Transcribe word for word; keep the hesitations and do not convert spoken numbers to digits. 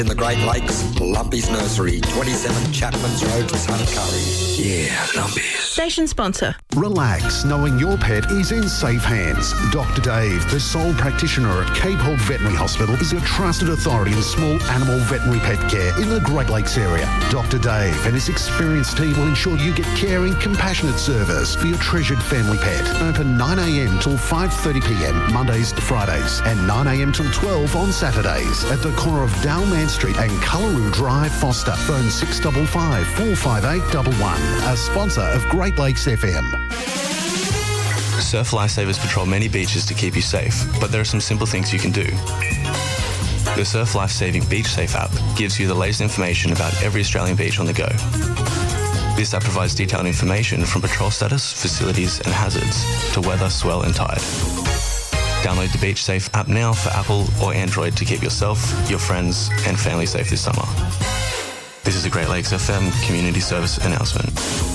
In the Great Lakes, Lumpy's Nursery, twenty-seven Chapman's Road, Tuncurry. Yeah, Lumpy's. Station sponsor. Relax, knowing your pet is in safe hands. Doctor Dave, the sole practitioner at Cape Hog Veterinary Hospital, is a trusted authority in small animal veterinary pet care in the Great Lakes area. Doctor Dave and his experienced team will ensure you get caring, compassionate service for your treasured family pet. Open nine a m till five thirty p m Mondays to Fridays and nine a m till twelve on Saturdays at the corner of Dowman Street and Cullaroo Drive, Foster. Phone six five five, four five eight one one. A sponsor of Great Lakes F M. Surf Lifesavers patrol many beaches to keep you safe, but there are some simple things you can do. The Surf Lifesaving Beach Safe app gives you the latest information about every Australian beach on the go. This app provides detailed information from patrol status, facilities and hazards to weather, swell and tide. Download the Beach Safe app now for Apple or Android to keep yourself, your friends and family safe this summer. This is a Great Lakes F M community service announcement.